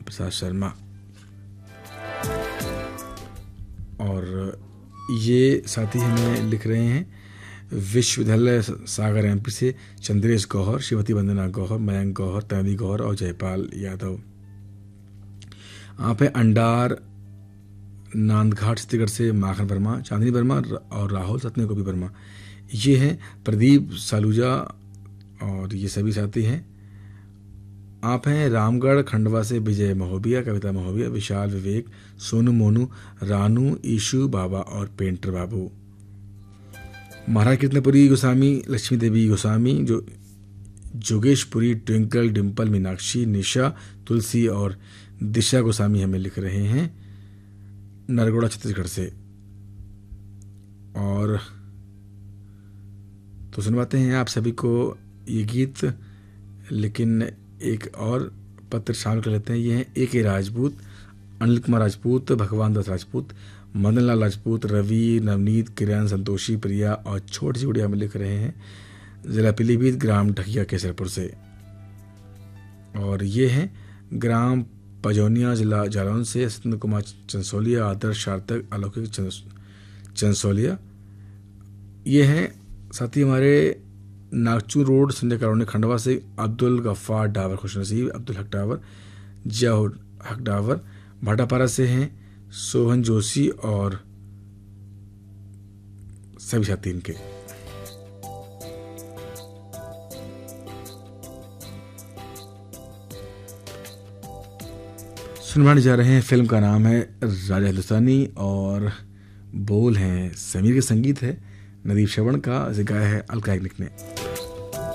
प्रसाद शर्मा। और ये साथी हमें लिख रहे हैं विश्वविद्यालय सागर एमपी से चंद्रेश गौहर, श्रीमती वंदना गौहर, मयंक गौहर, तन्वी गौहर और जयपाल यादव। आप है अंडार नांदघाट छत्तीसगढ़ से माखन वर्मा, चांदनी वर्मा और राहुल सत्य गोपी वर्मा। ये हैं प्रदीप सालूजा और ये सभी साथी हैं। आप हैं रामगढ़ खंडवा से विजय महोबिया, कविता महोबिया, विशाल, विवेक, सोनू, मोनू, रानू, ईशु बाबा और पेंटर बाबू। महाराज कीर्तनपुरी गोस्वामी, लक्ष्मी देवी गोस्वामी, जो जोगेशपुरी, ट्विंकल, डिम्पल, मीनाक्षी, निशा, तुलसी और दिशा गोस्वामी हमें लिख रहे हैं नरगोड़ा छत्तीसगढ़ से। और तो सुनवाते हैं आप सभी को ये गीत, लेकिन एक और पत्र शामिल कर लेते हैं। ये हैं ए के राजपूत, अनिल कुमार राजपूत, भगवान दास राजपूत, मदन लाल राजपूत, रवि, नवनीत, किरण, संतोषी, प्रिया और छोटी सी गुड़िया में लिख रहे हैं जिला पीलीभीत, ग्राम ढकिया केसरपुर से। और ये हैं ग्राम पजौनिया, जिला जालौन से सत्येंद्र कुमार चंसोलिया, आदर्श, सार्थक, अलौकिक चंसोलिया। ये हैं साथी हमारे नागचू रोड, संजय कॉलोनी, खंडवा से अब्दुल गफ्फार डावर, खुशनसीब, अब्दुल हक डावर, जिया हक डावर। भाटापारा से हैं सोहन जोशी और सभी साथी इनके। सुनवाने जा रहे हैं, फिल्म का नाम है राजा हिंदुस्तानी और बोल हैं समीर के, संगीत है नदीप श्रवण का, गाया है अलका याग्निक ने।